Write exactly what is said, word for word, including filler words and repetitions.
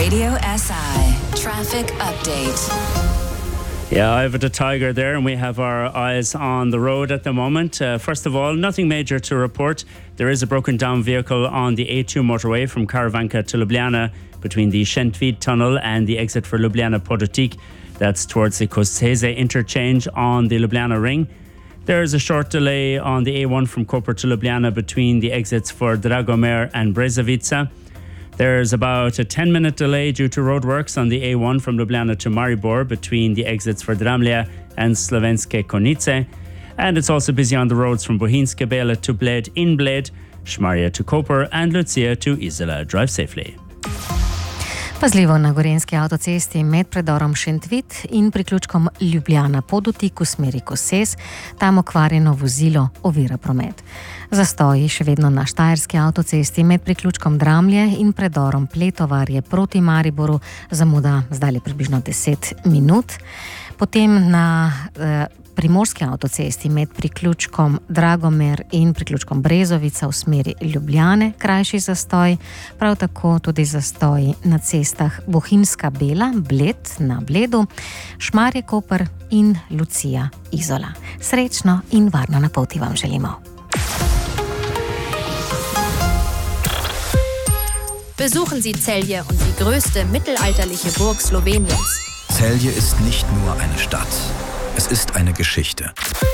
Radio S I traffic update. Yeah, over the Tiger there, and we have our eyes on the road at the moment. Uh, first of all, nothing major to report. There is a broken down vehicle on the A two motorway from Caravanca to Ljubljana between the Szentvid tunnel and the exit for Ljubljana Podotik. That's towards the Kosteze interchange on the Ljubljana ring. There is a short delay on the A one from Koper to Ljubljana between the exits for Dragomir and Brezovica. There's about a ten minute delay due to roadworks on the A one from Ljubljana to Maribor between the exits for Dramlja and Slovenske Konjice. And it's also busy on the roads from Bohinjske Bele to Bled in Bled, Šmarje to Koper and Lucija to Izola. Drive safely. Pazljivo na gorenjski avtocesti med predorom Šentvid in priključkom Ljubljana Podotik v smeri Koses, tam okvarjeno vozilo ovira promet. Zastoji še vedno na štajerski avtocesti med priključkom Dramlje in predorom Pletovarje proti Mariboru, zamuda zdaj približno deset minut. Potem na eh, primorski avtocesti med priključkom Dragomir in priključkom Brezovica v smeri Ljubljane krajši zastoj, prav tako tudi zastoji na cestah Bohinjska Bela, Bled na Bledu, Šmarje Koper in Lucija Izola. Srečno in varno na poti vam želimo. Besuchen Sie Celje und die größte mittelalterliche Burg Sloweniens. Celje ist nicht nur eine Stadt, es ist eine Geschichte.